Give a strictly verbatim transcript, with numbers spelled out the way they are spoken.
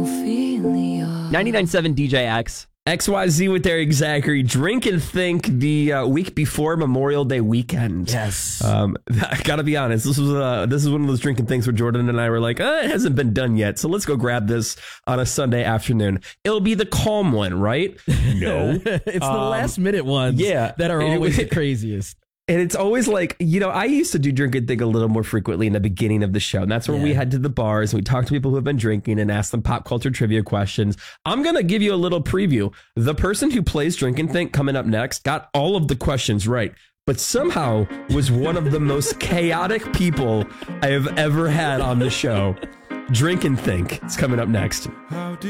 Ophelia. ninety-nine point seven D J X. X Y Z with Eric Zachary. Drink and Think the uh, week before Memorial Day weekend. Yes. Um, I gotta be honest. This was uh, this is one of those drinking things where Jordan and I were like, uh, it hasn't been done yet, so let's go grab this on a Sunday afternoon. It'll be the calm one, right? No, it's the Um, last minute ones yeah. that are It- always it- the craziest. And it's always like, you know, I used to do Drink and Think a little more frequently in the beginning of the show. And that's when we Yeah. head to the bars and we talk to people who have been drinking and ask them pop culture trivia questions. I'm going to give you a little preview. The person who plays Drink and Think coming up next got all of the questions right, but somehow was one of the most chaotic people I have ever had on the show. Drink and Think is coming up next.